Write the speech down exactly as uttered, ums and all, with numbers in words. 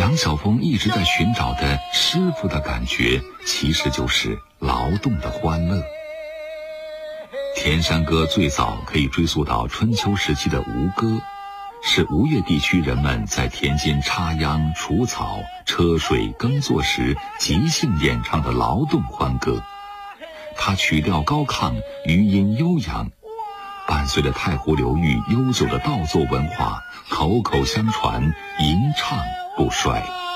杨晓峰一直在寻找的师傅的感觉，其实就是劳动的欢乐。田山歌最早可以追溯到春秋时期的吴歌，是吴越地区人们在田间插秧、除草、车水耕作时即兴演唱的劳动欢歌。它曲调高亢，余音悠扬，伴随着太湖流域悠久的稻作文化，口口相传，吟唱不衰。